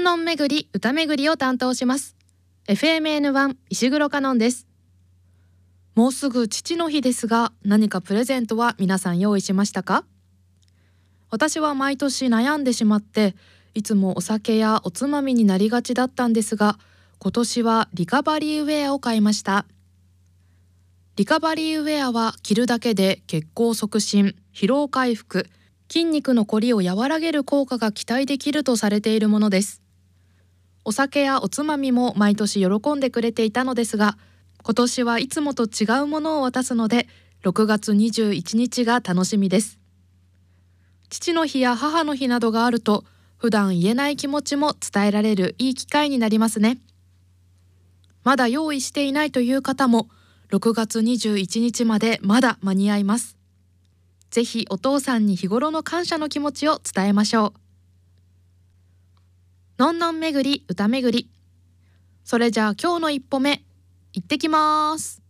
んのんめぐり歌めぐりを担当します FMN1 石黒かのんです。もうすぐ父の日ですが、何かプレゼントは皆さん用意しましたか？私は毎年悩んでしまって、いつもお酒やおつまみになりがちだったんですが、今年はリカバリーウェアを買いました。リカバリーウェアは着るだけで血行促進、疲労回復、筋肉のこりを和らげる効果が期待できるとされているものです。お酒やおつまみも毎年喜んでくれていたのですが、今年はいつもと違うものを渡すので、6月21日が楽しみです。父の日や母の日などがあると、普段言えない気持ちも伝えられるいい機会になりますね。まだ用意していないという方も、6月21日までまだ間に合います。ぜひお父さんに日頃の感謝の気持ちを伝えましょう。のんのんめぐり歌めぐり。それじゃあ今日の一歩目、行ってきます。